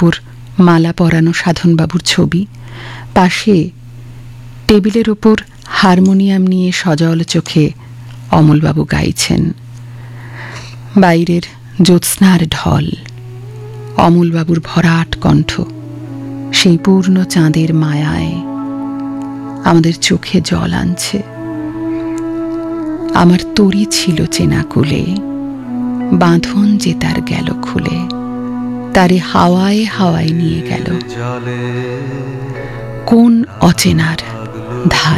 ওপর মালা পরানো সাধনবাবুর ছবি, পাশে টেবিলের ওপর হারমোনিয়াম নিয়ে সজল চোখে অমলবাবু গাইছেন। বাইরের জ্যোৎস্নার ঢল, অমলবাবুর ভরাট কণ্ঠ সেই পূর্ণ চাঁদের মায়ায় আমাদের চোখে জল আনছে। আমার তরি ছিল চেনা কুলে, বাঁধন যে তার গেল খুলে, তারে হাওয়ায় হাওয়ায় নিয়ে গেল কোন অচেনার ধার।